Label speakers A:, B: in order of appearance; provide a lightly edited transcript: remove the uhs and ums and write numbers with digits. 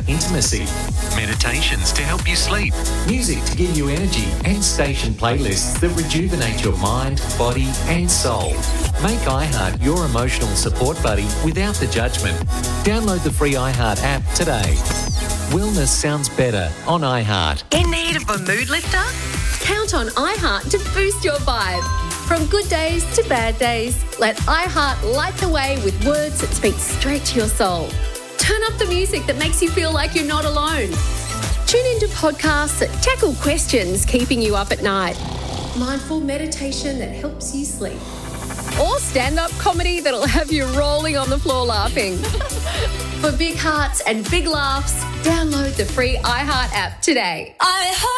A: intimacy.
B: Meditations to help you sleep.
A: Music to give you energy and station playlists that rejuvenate your mind, body and soul. Make iHeart your emotional support buddy without the judgment. Download the free iHeart app today. Wellness sounds better on iHeart.
C: In need of a mood lifter? Count on iHeart to boost your vibe. From good days to bad days, let iHeart light the way with words that speak straight to your soul. Turn up the music that makes you feel like you're not alone. Tune into podcasts that tackle questions keeping you up at night. Mindful meditation that helps you sleep. Or stand-up comedy that'll have you rolling on the floor laughing. For big hearts and big laughs, download the free iHeart app today. iHeart.